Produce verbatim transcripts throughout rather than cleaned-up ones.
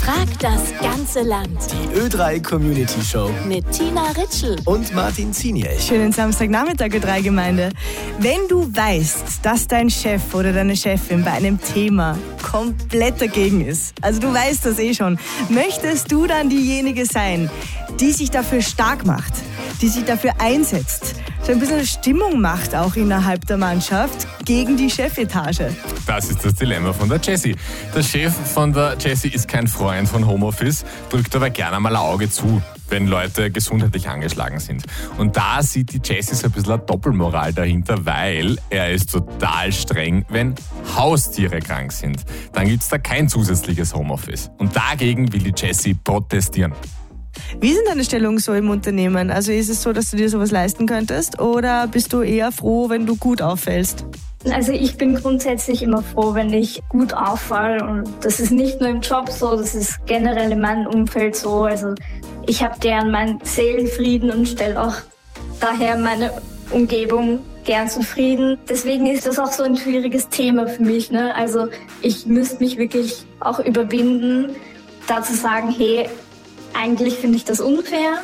Frag das ganze Land. Die Ö drei Community Show Mit Tina Ritschl und Martin Ziniech. Schönen Samstagnachmittag, Ö drei Gemeinde. Wenn du weißt, dass dein Chef oder deine Chefin bei einem Thema komplett dagegen ist, also du weißt das eh schon, möchtest du dann diejenige sein, die sich dafür stark macht, die sich dafür einsetzt, so ein bisschen Stimmung macht auch innerhalb der Mannschaft gegen die Chefetage? Das ist das Dilemma von der Jessie. Der Chef von der Jessie ist kein Freund von Homeoffice, drückt aber gerne mal ein Auge zu, wenn Leute gesundheitlich angeschlagen sind. Und da sieht die Jessie so ein bisschen eine Doppelmoral dahinter, weil er ist total streng, wenn Haustiere krank sind. Dann gibt es da kein zusätzliches Homeoffice. Und dagegen will die Jessie protestieren. Wie ist denn deine Stellung so im Unternehmen? Also ist es so, dass du dir sowas leisten könntest oder bist du eher froh, wenn du gut auffällst? Also ich bin grundsätzlich immer froh, wenn ich gut auffalle, und das ist nicht nur im Job so, das ist generell in meinem Umfeld so. Also ich habe gern meinen Seelenfrieden und stelle auch daher meine Umgebung gern zufrieden. Deswegen ist das auch so ein schwieriges Thema für mich, ne? Also ich müsste mich wirklich auch überwinden, da zu sagen, hey, eigentlich finde ich das unfair,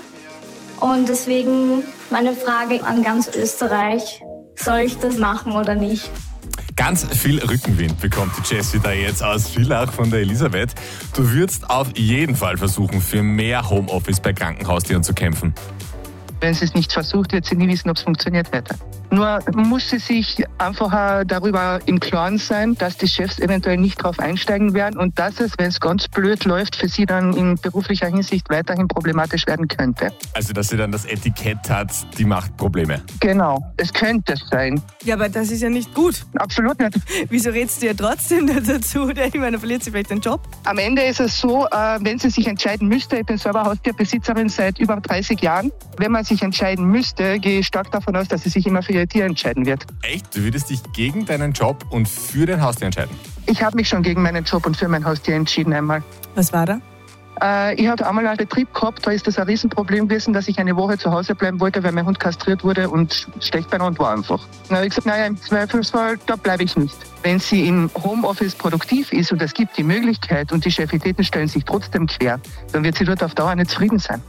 und deswegen meine Frage an ganz Österreich: Soll ich das machen oder nicht? Ganz viel Rückenwind bekommt die Jessie da jetzt aus Villach von der Elisabeth. Du würdest auf jeden Fall versuchen, für mehr Homeoffice bei Krankenhaustieren zu kämpfen. Wenn sie es nicht versucht, wird sie nie wissen, ob es funktioniert hätte. Nur muss sie sich einfach darüber im Klaren sein, dass die Chefs eventuell nicht drauf einsteigen werden und dass es, wenn es ganz blöd läuft, für sie dann in beruflicher Hinsicht weiterhin problematisch werden könnte. Also, dass sie dann das Etikett hat, die macht Probleme. Genau, es könnte es sein. Ja, aber das ist ja nicht gut. Absolut nicht. Wieso redest du ja trotzdem dazu? Ich meine, verliert sie vielleicht den Job? Am Ende ist es so, wenn sie sich entscheiden müsste, ich bin selber Haustierbesitzerin seit über dreißig Jahren, wenn man sich entscheiden müsste, gehe ich stark davon aus, dass sie sich immer für ihr Tier entscheiden wird. Echt? Du würdest dich gegen deinen Job und für dein Haustier entscheiden? Ich habe mich schon gegen meinen Job und für mein Haustier entschieden einmal. Was war da? Äh, ich habe einmal einen Betrieb gehabt, da ist das ein Riesenproblem gewesen, dass ich eine Woche zu Hause bleiben wollte, weil mein Hund kastriert wurde und schlecht bei Hund war einfach. Na, ich habe gesagt, naja, im Zweifelsfall, da bleibe ich nicht. Wenn sie im Homeoffice produktiv ist und es gibt die Möglichkeit und die Chefitäten stellen sich trotzdem quer, dann wird sie dort auf Dauer nicht zufrieden sein.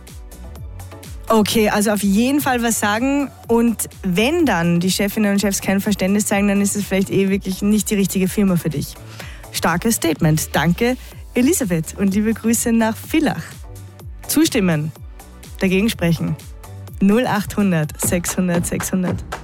Okay, also auf jeden Fall was sagen, und wenn dann die Chefinnen und Chefs kein Verständnis zeigen, dann ist es vielleicht eh wirklich nicht die richtige Firma für dich. Starkes Statement. Danke, Elisabeth, und liebe Grüße nach Villach. Zustimmen, dagegen sprechen. null achthundert sechshundert sechshundert.